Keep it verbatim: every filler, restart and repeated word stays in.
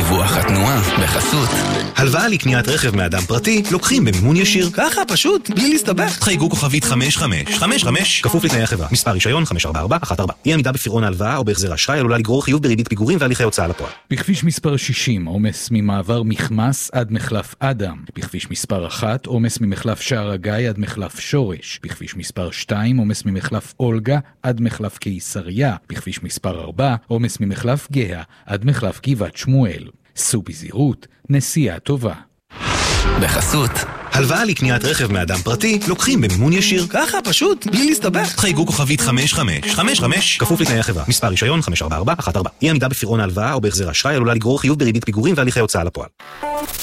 דיווח התנועה בחסות. הלוואה לקניית רכב מאדם פרטי לוקחים במימון ישיר. ככה פשוט, בלי להסתבך. חייגו כוכבית חמש חמש חמש חמש כפוף לתנאי החברה. מספר רישיון חמש ארבע ארבע אחת ארבע. אי עמידה בפירעון ההלוואה או בהחזר אשראי עלולה לגרור חיוב בריבית פיגורים והליכי הוצאה לפועל. בכביש מספר שישים, עומס ממעבר מחמס עד מחלף אדם. בכביש מספר אחת, עומס ממחלף שער הגיא עד מחלף שורש. בכביש מספר שתיים, עומס ממחלף אולגה עד מחלף קיסריה. בכביש מספר ארבע, עומס ממחלף גאה עד מחלף גבעת שמואל. סעו בזהירות, נסיעה טובה. בחסות. הלוואה לקניית רכב מאדם פרטי לוקחים במימון ישיר. ככה פשוט, בלי להסתבך. חייגו כוכבית חמש חמש חמש חמש כפוף לתנאי החברה. מספר רישיון חמש ארבע ארבע אחת ארבע. אי עמידה בפירעון ההלוואה או בהחזר אשראי עלולה לגרור חיוב בריבית פיגורים והליכי הוצאה לפועל.